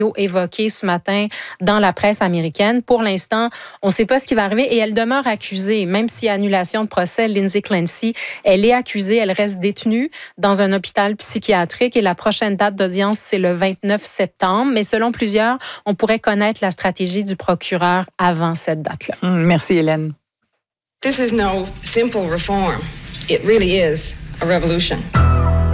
évoqué ce matin dans la presse américaine. Pour l'instant, on ne sait pas ce qui va arriver et elle demeure accusée. Même s'il y a annulation de procès, Lindsay Clancy, elle est accusée, elle reste détenue dans un hôpital psychiatrique et la prochaine date d'audience, c'est le 29 septembre. Mais selon plusieurs, on pourrait connaître la stratégie du procureur avant cette date-là. Merci, Hélène. This is no simple reform. It really is a revolution.